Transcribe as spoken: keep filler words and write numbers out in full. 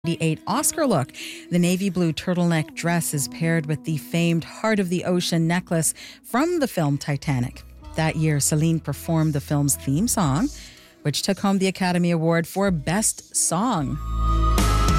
eight Oscar look. The navy blue turtleneck dress is paired with the famed Heart of the Ocean necklace from the film Titanic. That year, Celine performed the film's theme song, which took home the Academy Award for Best Song.